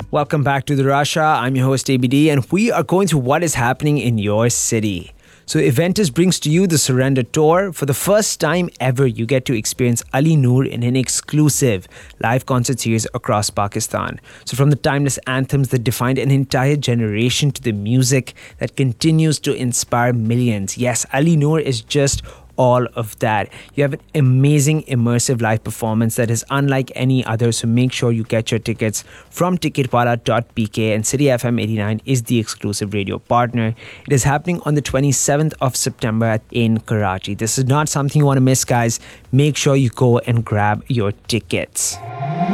Welcome back to the Russia. I'm your host ABD, and we are going through what is happening in your city. So Eventus brings to you the Surrender Tour. For the first time ever, you get to experience Ali Noor in an exclusive live concert series across Pakistan. So from the timeless anthems that defined an entire generation to the music that continues to inspire millions. Yes, Ali Noor is just all of that. You have an amazing immersive live performance that is unlike any other, so make sure you get your tickets from ticketwala.pk, and City FM 89 is the exclusive radio partner. It is happening on the 27th of September in Karachi. This is not something you want to miss, guys. Make sure you go and grab your tickets.